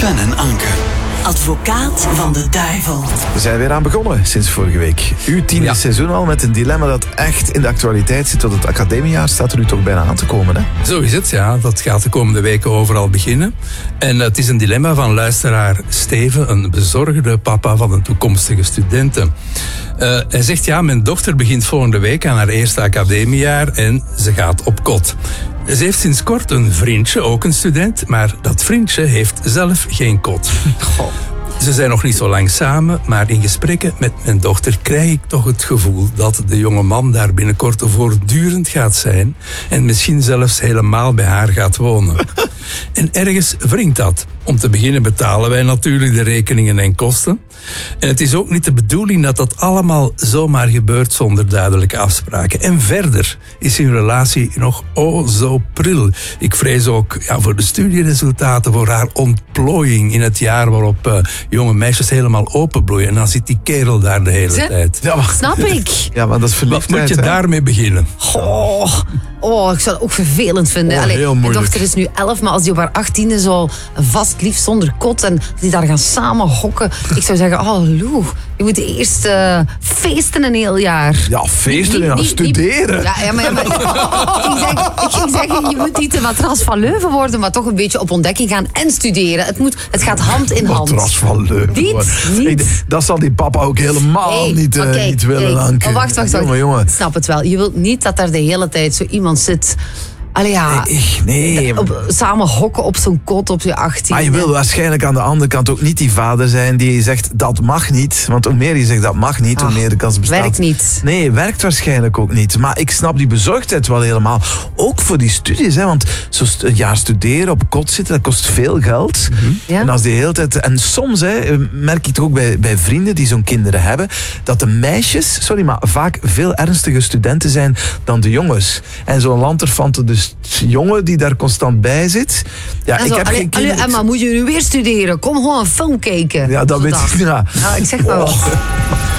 Sven en Anke. Advocaat van de duivel. We zijn weer aan begonnen sinds vorige week. Uw tiende seizoen al met een dilemma dat echt in de actualiteit zit. Tot het academiejaar staat er nu toch bijna aan te komen, hè? Zo is het, ja. Dat gaat de komende weken overal beginnen. En het is een dilemma van luisteraar Steven, een bezorgde papa van een toekomstige studente. Hij zegt, ja, mijn dochter begint volgende week aan haar eerste academiejaar en ze gaat op kot. Ze heeft sinds kort een vriendje, ook een student, maar dat vriendje heeft zelf geen kot. Goh. Ze zijn nog niet zo lang samen, maar in gesprekken met mijn dochter krijg ik toch het gevoel dat de jonge man daar binnenkort voortdurend gaat zijn en misschien zelfs helemaal bij haar gaat wonen. En ergens wringt dat. Om te beginnen betalen wij natuurlijk de rekeningen en kosten. En het is ook niet de bedoeling dat dat allemaal zomaar gebeurt zonder duidelijke afspraken. En verder is hun relatie nog zo pril. Ik vrees ook voor de studieresultaten, voor haar ontplooiing in het jaar waarop jonge meisjes helemaal openbloeien. En dan zit die kerel daar de hele tijd. Ja, maar, Snap ik. ja, maar dat is verliefdheid. Wat moet je hè? daarmee beginnen? Ik zou het ook vervelend vinden. Heel Mijn moeilijk. dochter is nu 11, maar als die op haar 18e zo vast lief zonder kot en die daar gaan samen hokken. Ik zou zeggen, Lou, je moet eerst feesten een heel jaar. Ja, feesten, studeren. Maar ik ging zeggen, je moet niet de matras van Leuven worden, maar toch een beetje op ontdekking gaan en studeren. Het gaat hand in hand. Matras van Leuven. Niet. Dat zal die papa ook helemaal niet willen, Anke. Wacht. Jongen. Ik snap het wel. Je wilt niet dat daar de hele tijd zo iemand zit. Nee. Samen hokken op zo'n kot op je 18. Maar je wil waarschijnlijk aan de andere kant ook niet die vader zijn die zegt dat mag niet. Want hoe meer je zegt dat mag niet, hoe meer de kans bestaat. Werkt niet. Nee, werkt waarschijnlijk ook niet. Maar ik snap die bezorgdheid wel helemaal. Ook voor die studies, hè. Want een jaar studeren, op kot zitten, dat kost veel geld. Ja. En als die hele tijd... En soms merk ik toch ook bij vrienden die zo'n kinderen hebben, dat de meisjes, maar vaak veel ernstige studenten zijn dan de jongens. En zo'n lanterfante, dus jongen die daar constant bij zit. Ja, ik heb geen kinderen. Emma, moet je nu weer studeren? Kom gewoon een film kijken. Ja, dat weet ik. Ja. Ik zeg maar wat.